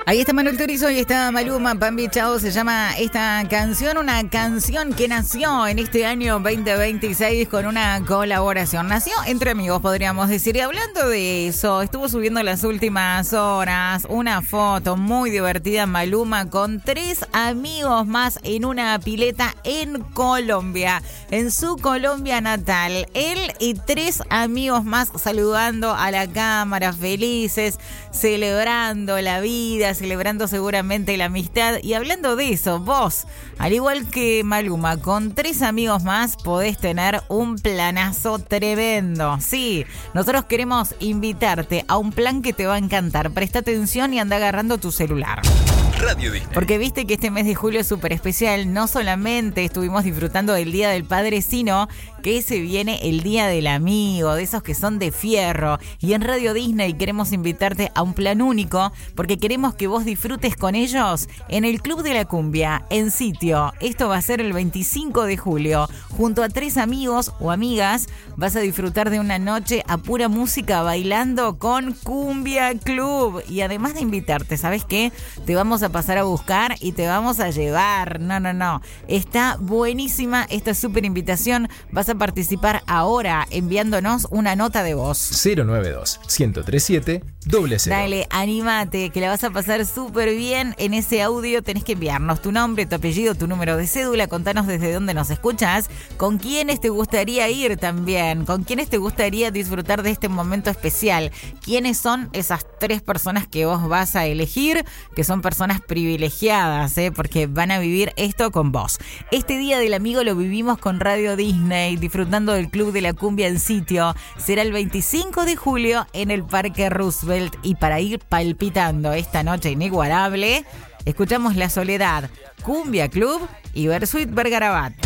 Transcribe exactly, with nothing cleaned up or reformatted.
Ahí está Manuel Turizo y está Maluma, Pambi Chao, se llama esta canción, una canción que nació en este año veinte veintiséis con una colaboración. Nació entre amigos, podríamos decir. Y hablando de eso, estuvo subiendo las últimas horas una foto muy divertida Maluma con tres amigos más en una pileta en Colombia, en su Colombia natal. Él y tres amigos más saludando a la cámara, felices, celebrando la vida, celebrando seguramente la amistad. Y hablando de eso, vos, al igual que Maluma, con tres amigos más podés tener un planazo tremendo. Sí, nosotros queremos invitarte a un plan que te va a encantar. Presta atención y anda agarrando tu celular. Radio Disney. Porque viste que este mes de julio es súper especial. No solamente estuvimos disfrutando del Día del Padre, sino que se viene el Día del Amigo, de esos que son de fierro. Y en Radio Disney queremos invitarte a un plan único, porque queremos que vos disfrutes con ellos en el Club de la Cumbia, en Sitio. Esto va a ser el veinticinco de julio. Junto a tres amigos o amigas, vas a disfrutar de una noche a pura música bailando con Cumbia Club. Y además de invitarte, ¿sabes qué? Te vamos a pasar a buscar y te vamos a llevar. No, no, no. Está buenísima esta súper invitación. Vas a participar ahora enviándonos una nota de voz. cero nueve dos, uno cero tres siete, cero cero. Dale, anímate, que la vas a pasar súper bien. En ese audio tenés que enviarnos tu nombre, tu apellido, tu número de cédula. Contanos desde dónde nos escuchas, con quiénes te gustaría ir también, con quiénes te gustaría disfrutar de este momento especial. ¿Quiénes son esas tres personas que vos vas a elegir? Que son personas privilegiadas, ¿eh? Porque van a vivir esto con vos. Este Día del Amigo lo vivimos con Radio Disney, disfrutando del Club de la Cumbia en Sitio. Será el veinticinco de julio en el Parque Roosevelt. Y para ir palpitando esta noche inigualable, escuchamos La Soledad, Cumbia Club y Bersuit Vergarabat.